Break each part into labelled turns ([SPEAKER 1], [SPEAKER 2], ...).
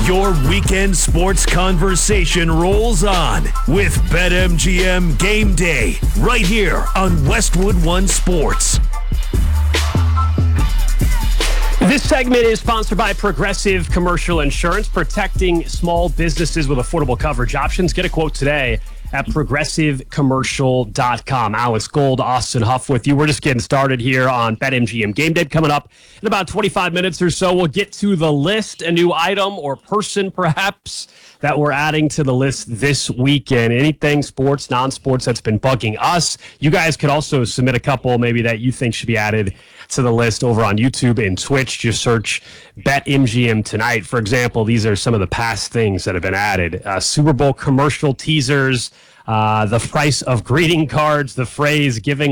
[SPEAKER 1] Your weekend sports conversation rolls on with BetMGM Game Day right here on Westwood One Sports.
[SPEAKER 2] This segment is sponsored by Progressive Commercial Insurance, protecting small businesses with affordable coverage options. Get a quote today at progressivecommercial.com. Alex Gold, Austin Huff with you. We're just getting started here on BetMGM Game Day. Coming up in about 25 minutes or so, we'll get to the list, a new item or person perhaps that we're adding to the list this weekend. Anything sports, non-sports that's been bugging us. You guys could also submit a couple maybe that you think should be added to the list over on YouTube and Twitch. Just search BetMGM Tonight. For example, these are some of the past things that have been added. Super Bowl commercial teasers, the price of greeting cards, the phrase giving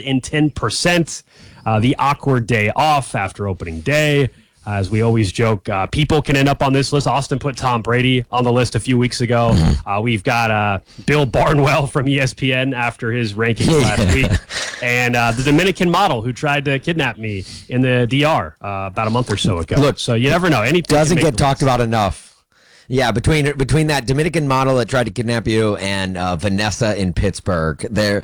[SPEAKER 2] 110%, the awkward day off after opening day. As we always joke, people can end up on this list. Austin put Tom Brady on the list a few weeks ago. We've got Bill Barnwell from ESPN after his rankings last week. And the Dominican model who tried to kidnap me in the DR about a month or so ago.
[SPEAKER 3] Look,
[SPEAKER 2] so you never know. Anything
[SPEAKER 3] doesn't get talked about enough. Yeah, between that Dominican model that tried to kidnap you and Vanessa in Pittsburgh,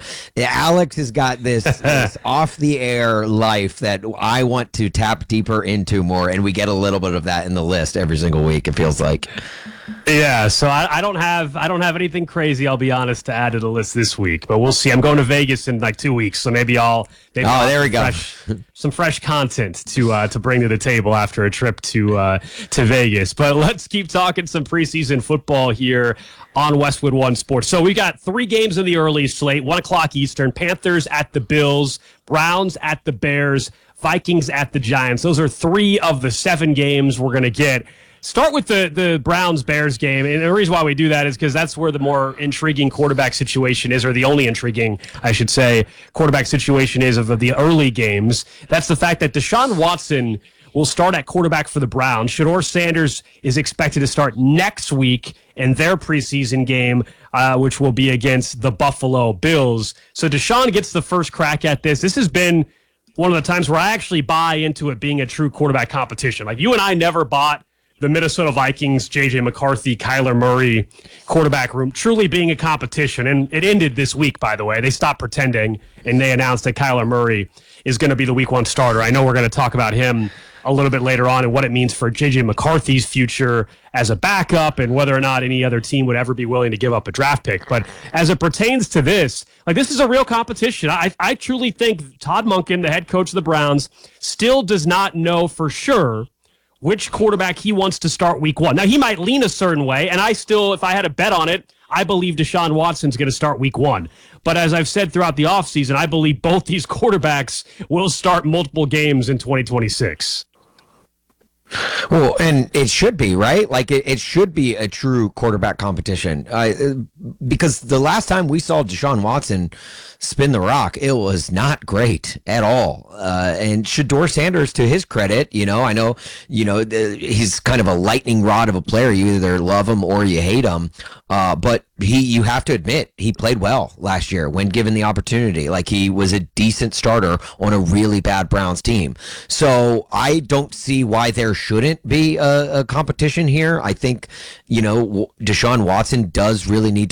[SPEAKER 3] Alex has got this off the air life that I want to tap deeper into more, and we get a little bit of that in the list every single week. It feels like.
[SPEAKER 2] Yeah, so I don't have anything crazy, I'll be honest, to add to the list this week, but we'll see. I'm going to Vegas in like 2 weeks, so maybe
[SPEAKER 3] there we go.
[SPEAKER 2] Some fresh content to bring to the table after a trip to Vegas. But let's keep talking some preseason football here on Westwood One Sports. So we got 3 games in the early slate, 1 o'clock Eastern. Panthers at the Bills, Browns at the Bears, Vikings at the Giants. Those are 3 of the 7 games we're going to get. Start with the Browns-Bears game, and the reason why we do that is because that's where the more intriguing quarterback situation is, or the only intriguing, I should say, quarterback situation is of the early games. That's the fact that Deshaun Watson will start at quarterback for the Browns. Shedeur Sanders is expected to start next week in their preseason game, which will be against the Buffalo Bills. So Deshaun gets the first crack at this. This has been one of the times where I actually buy into it being a true quarterback competition. Like, you and I never bought the Minnesota Vikings, J.J. McCarthy, Kyler Murray quarterback room truly being a competition. And it ended this week, by the way. They stopped pretending, and they announced that Kyler Murray is going to be the week 1 starter. I know we're going to talk about him a little bit later on and what it means for J.J. McCarthy's future as a backup and whether or not any other team would ever be willing to give up a draft pick. But as it pertains to this, like, this is a real competition. I truly think Todd Monken, the head coach of the Browns, still does not know for sure which quarterback he wants to start week 1. Now, he might lean a certain way, and I still, if I had a bet on it, I believe Deshaun Watson's going to start week 1. But as I've said throughout the offseason, I believe both these quarterbacks will start multiple games in 2026.
[SPEAKER 3] Well, and it should be, right? Like, it should be a true quarterback competition. Because the last time we saw Deshaun Watson spin the rock, it was not great at all. And Shedeur Sanders, to his credit, I know, he's kind of a lightning rod of a player. You either love him or you hate him. But you have to admit, he played well last year when given the opportunity. Like, he was a decent starter on a really bad Browns team. So I don't see why there shouldn't be a competition here. I think, Deshaun Watson does really need